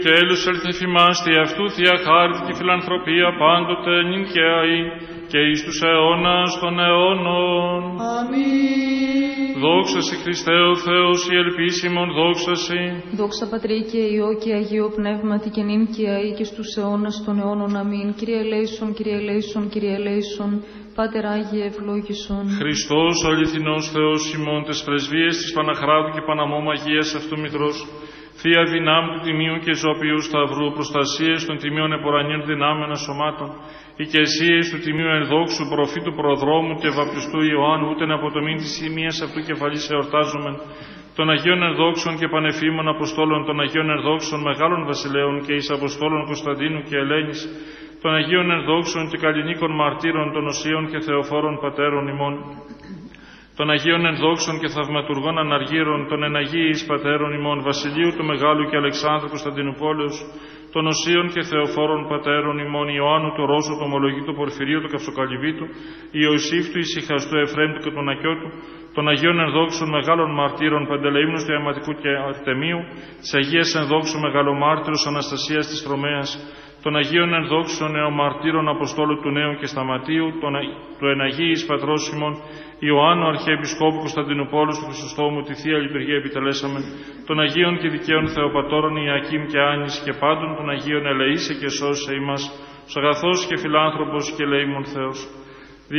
Τέλος ελθεφημάστη αυτού θεία χάρτη και φιλανθρωπία πάντοτε νυν και αεί και εις τους αιώνας των αιώνων. Αμήν. Δόξα σε Χριστέ ο Θεός η ελπίσιμον, δόξα σε. Δόξα Πατρί και Υιό και Αγίο Πνεύματι και νυν και αεί και στους αιώνας των αιώνων. Αμήν. Κύριε ελέησον, Κύριε ελέησον, Κύριε ελέησον. Πάτερ Άγιε ευλόγησον. Χριστός ο αληθινός Θεός ημών, τες πρεσβείες της Παναχράτου και Παναμώ Αγίας αυτού μητρός, Θεία δυνάμει του Τιμίου και Ζωπιού Σταυρού, προστασίες των Τιμίων επορανίων δυνάμεων σωμάτων, οικεσίες του Τιμίου ενδόξου προφήτου προδρόμου και βαπτιστού Ιωάννου, ούτε να αποτομήν της σημείας αυτού κεφαλής εορτάζομεν, των Αγίων Ενδόξων και Πανεφήμων Αποστόλων, των Αγίων Ενδόξων Μεγάλων Βασιλέων και εις Αποστόλων Κωνσταντίνου και Ελένης, των Αγίων Ενδόξων και Καλλινίκων Μαρτύρων, των Οσίων και Θεοφόρων Πατέρων ημών, των Αγίων Ενδόξων και Θαυματουργών Αναργύρων, των Εναγίης Πατέρων ημών, Βασιλείου του Μεγάλου και Αλεξάνδρου Κωνσταντινούπολεως, των Οσίων και Θεοφόρων Πατέρων ημών, Ιωάννου του Ρώσου, του Ομολογήτου Πορφυρίου, του Καυσοκαλυβίτου, Ιωσήφ του Ησυχαστού Εφραίμ του και του Νακιώτου, των Αγίων Ενδόξων Μεγάλων Μαρτύρων, Παντελεήμνους του Ιαματικού και Αρτεμίου, της Αγίας Ενδόξου Μεγαλομάρτυρος Αναστασίας της Θρομαίας, των Αγίων Ενδόξων Νεομαρτύρων Αποστόλου του Νέου και Σταματίου, του Εναγίης Πατρός ημών, Ιωάννου Αρχιεπισκόπου Κωνσταντινουπόλου του Χρυσοστόμου, τη Θεία Λειτουργία επιτελέσαμεν, των Αγίων και Δικαίων Θεοπατώρων Ιακήμ και Άνης και πάντων των Αγίων ελεήσε και σώσε ημάς, ως αγαθός και φιλάνθρωπος και ελεήμων Θεός.